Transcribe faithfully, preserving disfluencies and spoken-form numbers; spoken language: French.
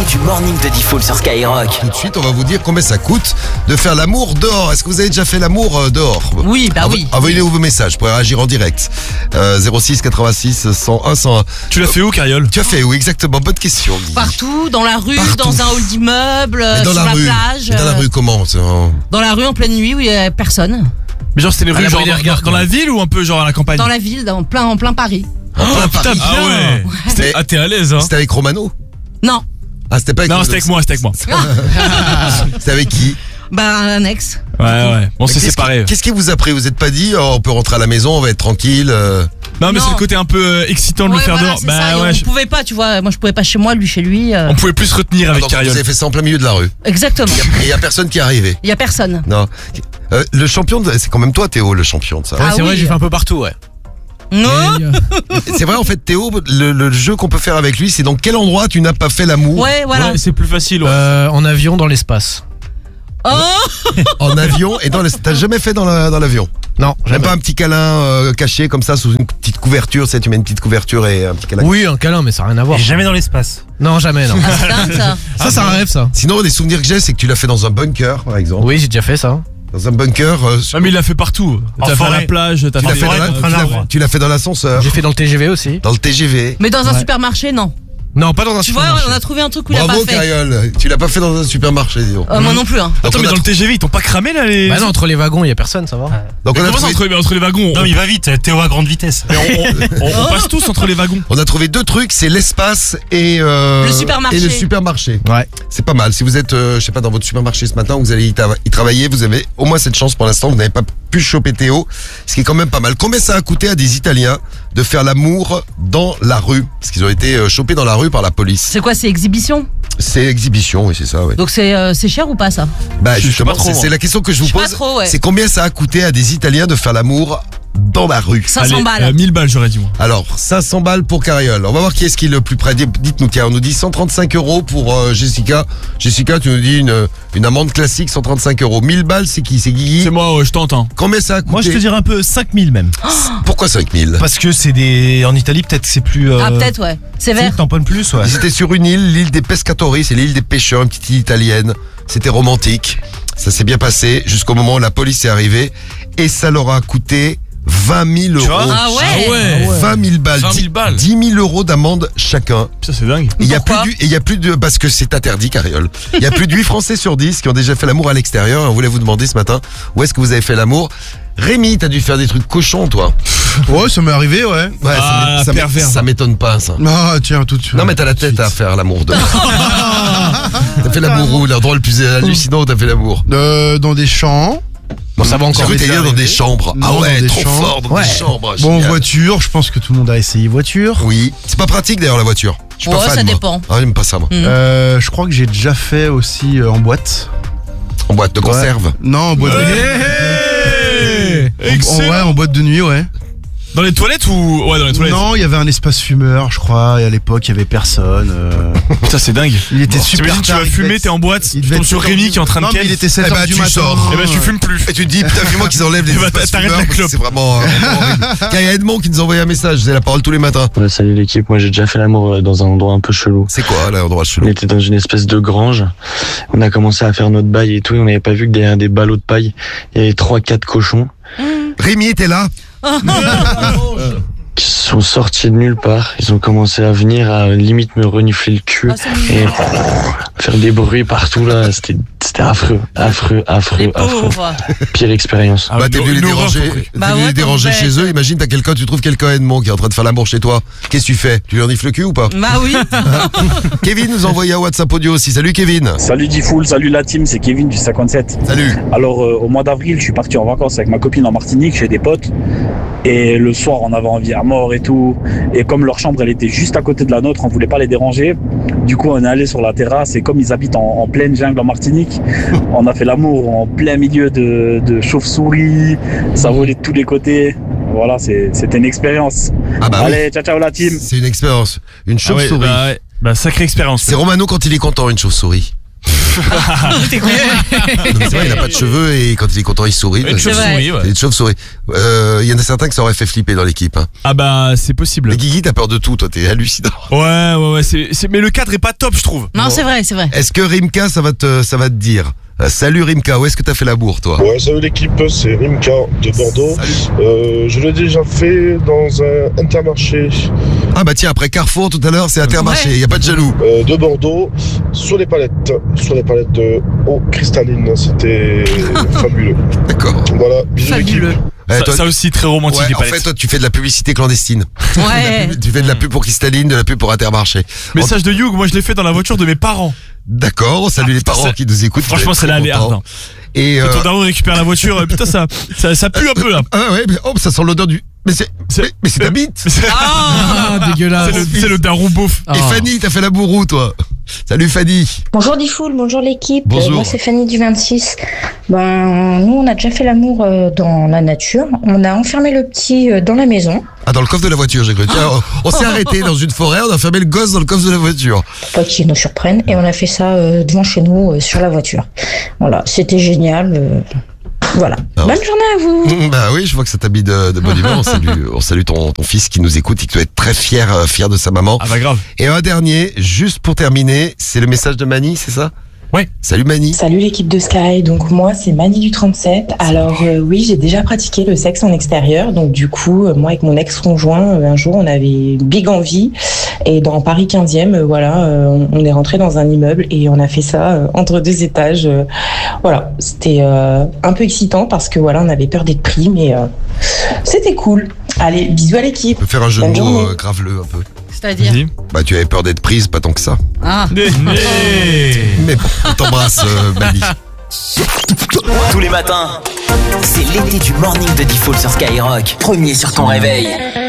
du morning de Diffoul sur Skyrock. Tout de suite, on va vous dire combien ça coûte de faire l'amour dehors. Est-ce que vous avez déjà fait l'amour euh, dehors? Oui, bah oui. Envoyez-nous vos messages pour réagir en direct. Euh, zéro six quatre-vingt-six cent un cent un. Tu l'as fait où, Cariole? Tu as fait où exactement? Bonne question. Guy. Partout, dans la rue, Partout. dans un hall d'immeuble, Mais dans sur la, la rue. plage. Mais dans la euh, rue comment c'est un- Dans la rue en pleine nuit où il y a personne. Mais genre, c'était une À rue la genre Brûlée dans, Regarde, dans la ville ou un peu genre à la campagne? Dans la ville, dans plein, en plein Paris. en plein Oh, putain, Paris. bien. Ah ouais. C'était- Ah, t'es à l'aise, hein? C'était avec Romano? Non, Ah, c'était pas avec Non, c'était avec moi, c'était avec moi. C'était avec qui? bah un ex. Ouais, ouais. On Mais s'est qu'est-ce séparés. qui- Qu'est-ce qui vous a pris? Vous êtes pas dit, oh, on peut rentrer à la maison, on va être tranquille euh... Non, mais Non. c'est le côté un peu euh, excitant de Ouais, le faire voilà, dehors. c'est Bah ça, et ouais, on je- pouvait pas, tu vois. Moi, je pouvais pas chez moi, lui chez lui. euh, on pouvait plus se retenir avec Alors, vous Cariole. avez fait ça en plein milieu de la rue. Exactement. Et il y a personne qui est arrivé. Il y a personne. Non. Euh, le champion, de... c'est quand même toi, Théo, le champion de ça. Ouais, Ah c'est vrai, oui. j'ai fait un peu partout, ouais. Non. C'est vrai, en fait, Théo, le, le jeu qu'on peut faire avec lui, c'est dans quel endroit tu n'as pas fait l'amour? Ouais, voilà. Ouais, c'est plus facile, ouais. Euh, en avion dans l'espace. Oh. En avion et dans le... T'as jamais fait dans la- dans l'avion? Non, Même jamais. pas un petit câlin euh, caché comme ça sous une petite couverture, tu sais, tu mets une petite couverture et un petit câlin. Oui, un câlin, mais ça n'a rien à voir. Et jamais dans l'espace. Non, jamais, non. Ah, c'est dingue ça. Ça, c'est un rêve, ça. Sinon, les souvenirs que j'ai, c'est que tu l'as fait dans un bunker, par exemple. Oui, j'ai déjà fait ça. Dans un bunker. euh, sur- Ah, mais il l'a fait partout. En T'as fait à forêt. la plage, t'as tu l'as fait fait, dans forêt, la- contre tu un l'as- arbre. tu l'as fait dans l'ascenseur, J'ai fait dans le T G V aussi. dans le T G V. Mais dans un Ouais. supermarché, non. Non, pas dans un Tu vois, supermarché. on a trouvé un truc où il a Bravo, pas fait. Carriole. Tu l'as pas fait dans un supermarché, disons. Euh, moi non plus. Hein. Attends, on mais a dans le T G V, ils t'ont pas cramé là les. Bah non, entre les wagons, il y a personne, ça va. Donc Mais on a, comment ça, trouvé, entre, mais entre les wagons? Non, on, mais il va vite, Théo à grande vitesse. mais on, on- on- on passe tous entre les wagons. on a trouvé deux trucs, c'est l'espace et, euh, Le supermarché. et le supermarché. Ouais. C'est pas mal. Si vous êtes, euh, je sais pas, dans votre supermarché ce matin, vous allez y, ta- y travailler, vous avez au moins cette chance pour l'instant, vous n'avez pas pu choper Théo, ce qui est quand même pas mal. Combien ça a coûté à des Italiens de faire l'amour dans la rue? Parce qu'ils ont été euh, chopés dans la rue par la police. C'est quoi, c'est exhibition? C'est exhibition, oui, c'est ça, oui. Donc c'est euh, c'est cher ou pas ça? Bah je sais justement, pas trop, c'est moi. c'est la question que je vous Je sais pas pose. trop, ouais. C'est combien ça a coûté à des Italiens de faire l'amour dans la rue? cinq cents Allez, balles. euh, mille balles, j'aurais dit moi. Alors, cinq cents balles pour Carriole. On va voir qui est-ce qui est le plus près. Dites-nous, tiens, on nous dit cent trente-cinq euros pour euh, Jessica. Jessica, tu nous dis une, une amende classique, cent trente-cinq euros. mille balles, c'est qui? C'est Guigui? C'est moi, ouais, je t'entends. Combien ça a coûté? Moi je te dirais un peu cinq mille même. Pourquoi cinq mille? Parce que c'est des. En Italie peut-être que c'est plus. euh, Ah peut-être ouais. C'est tu sais, vert. tamponne plus, ouais. Ils étaient sur une île, l'île des Pescatori, c'est l'île des pêcheurs, une petite île italienne. C'était romantique. Ça s'est bien passé jusqu'au moment où la police est arrivée. Et ça leur a coûté vingt mille euros. vois Ah ouais. Ah ouais. vingt mille balles. vingt mille balles. dix mille euros d'amende chacun. Ça, c'est dingue. Il y a plus Pourquoi du, et il y a plus de, parce que c'est interdit, Carriole. Il y a plus de huit Français sur dix qui ont déjà fait l'amour à l'extérieur. Et on voulait vous demander ce matin, où est-ce que vous avez fait l'amour? Rémi, t'as dû faire des trucs cochons, toi. Ouais, ça m'est arrivé, ouais. Ouais, Ah, ça m'é- ça m'é- pervers. ça m'étonne pas, ça. Ah, tiens, tout de suite. Non, mais t'as la tête à faire l'amour de. T'as fait l'amour où? L'endroit le plus hallucinant où t'as fait l'amour? Euh, dans des champs. Bon, ça va J'ai encore. cru que t'allais dire dans arrivé. des chambres. Non, Ah ouais, dans des trop chambres. fort dans Ouais. des chambres. Bon, en génial. voiture, je pense que tout le monde a essayé voiture. Oui. C'est pas pratique d'ailleurs la voiture. Je suis pas Ouais, fan, ça moi. dépend. Ah, j'aime pas ça, moi. Mm. Euh, je crois que j'ai déjà fait aussi euh, en boîte. En boîte de conserve. Non, en boîte de nuit. Hey En- en- Excellent. ouais, en boîte de nuit, ouais. Dans les toilettes ou. Ouais, dans les toilettes. Non, il y avait un espace fumeur, je crois, et à l'époque, il y avait personne. euh, Putain, c'est dingue. Il était super T'imagines, tu tard, vas il devait fumer, être- t'es en boîte, il tu devait tombes être sur sept heures Rémi du- qui est en train de Non, mais ken. il était sept Eh heures ben, du tu matin. sors. Eh ben, tu fumes plus. Et tu te dis, putain, vu moi qu'ils enlèvent les Eh ben, espaces t'arrêtes fumeurs, la clope. c'est vraiment, euh, vraiment horrible. Car il y a Edmond qui nous a envoyé un message, c'est la parole tous les matins. Ouais, salut l'équipe, moi j'ai déjà fait l'amour euh, dans un endroit un peu chelou. C'est quoi là, endroit On chelou? était dans une espèce de grange, on a commencé à faire notre bail et tout, et on n'avait pas vu que derrière des ballots de paille, il y avait trois quatre cochons Rémi était là? qui sont sortis de nulle part. Ils ont commencé à venir, à limite me renifler le cul Ah, c'est mignon. et faire des bruits partout là. C'était c'était affreux, affreux, affreux, Les affreux. pauvres. Pire expérience. Ah, Bah, ouais, t'es une- venu les une horreur, déranger, faut que- t'es Bah venu ouais, les déranger t'embêtes. chez eux. Imagine, t'as quelqu'un, tu trouves quelqu'un Edmond qui est en train de faire l'amour chez toi. Qu'est-ce que tu fais? Tu lui renifles le cul ou pas? Bah oui. Kevin nous a envoyé un WhatsApp audio aussi. Salut Kevin. Salut Diffoul, salut la team, c'est Kevin du cinquante-sept. Salut. Alors euh, au mois d'avril, je suis parti en vacances avec ma copine en Martinique chez des potes. Et le soir, on avait envie à mort et tout. Et comme leur chambre, elle était juste à côté de la nôtre, on voulait pas les déranger. Du coup, on est allé sur la terrasse et comme ils habitent en, en pleine jungle en Martinique, on a fait l'amour en plein milieu de, de chauves-souris. Ça volait de tous les côtés. Voilà, c'est- c'était une expérience. Ah bah oui. Allez, ciao ciao la team. C'est une expérience. Une Ah ouais, chauve-souris. bah, ouais. Bah, sacrée expérience. C'est Romano quand il est content, une chauve-souris. T'es con. Non, mais c'est vrai, il a pas de cheveux et quand il est content, il sourit. Une C'est vrai. chauve-souris, ouais. Il est de chauve-souris. Euh, Il y en a certains que ça aurait fait flipper dans l'équipe. Hein. Ah bah, c'est possible. Mais Guigui, t'as peur de tout, toi, t'es hallucinant. Ouais, ouais, ouais, c'est, c'est, mais le cadre est pas top, je trouve. Non, c'est vrai, c'est vrai. Est-ce que Rimka, ça va te, ça va te dire euh, salut Rimka, où est-ce que t'as fait la bourre, toi? Ouais, salut l'équipe, c'est Rimka de Bordeaux. Salut. Euh, je l'ai déjà fait dans un Intermarché Ah bah tiens, après Carrefour tout à l'heure, c'est Intermarché, Ouais. il y a pas de jaloux. euh, de Bordeaux sur les palettes, sur les palettes de eau cristalline. C'était fabuleux. D'accord. Voilà, bisous l'équipe. Fabuleux. Eh, Ça, toi- ça aussi, très romantique, ouais, les en palettes. fait, toi, tu fais de la publicité clandestine. Ouais. Tu fais de la pub pour Cristalline, de la pub pour Intermarché. Message de Hugh, moi je l'ai fait dans la voiture de mes parents. D'accord, on salue Ah, les putain, parents c'est- qui nous écoutent. Franchement, vous c'est êtes là, très elle est contents. hard. Et Quand euh, ton daron récupère la voiture, euh, putain, ça, ça, ça pue un peu là. ah ouais, mais oh, ça sent l'odeur du. Mais c'est, C'est- mais, mais c'est ta bite. Ah, Ah, dégueulasse. C'est le, c'est le daron beauf. Et Fanny, t'as fait la bourrou, toi. Salut Fanny. Bonjour Diffoul, bonjour l'équipe. Bonjour. Euh, Moi c'est Fanny du vingt-six. Ben nous on a déjà fait l'amour euh, dans la nature. On a enfermé le petit euh, dans la maison Ah, dans le coffre de la voiture, j'ai cru. Tiens, on, on s'est arrêté dans une forêt, on a fermé le gosse dans le coffre de la voiture. pour pas qu'il nous surprenne et on a fait ça euh, devant chez nous euh, sur la voiture. Voilà, c'était génial. euh, Voilà. Ah. Bonne journée à vous. Mmh, bah oui, je vois que ça t'habille de, de bonne humeur. On salue, on salue ton, ton fils qui nous écoute et qui doit être très fier, euh, fier de sa maman. Ah bah grave. Et un dernier, juste pour terminer, c'est le message de Mani, c'est ça? Ouais. Salut Mani. Salut l'équipe de Sky, donc moi c'est Mani du trente-sept. Alors euh, oui, j'ai déjà pratiqué le sexe en extérieur, donc du coup euh, moi avec mon ex-conjoint, euh, un jour on avait une big envie et dans Paris quinzième, euh, voilà, euh, on, on est rentré dans un immeuble et on a fait ça euh, entre deux étages. euh, voilà, c'était euh, un peu excitant parce que voilà, on avait peur d'être pris, mais euh, c'était cool. Allez, bisous à l'équipe. On peut faire un jeu de Bonne mots journée. euh, graveleux un peu. C'est-à-dire. Vas-y. Bah tu avais peur d'être prise, pas tant que ça. Ah. Né- Mais bon, on t'embrasse euh, Mani. Tous les matins, c'est l'été du morning de Diffoul sur Skyrock. Premier sur ton réveil.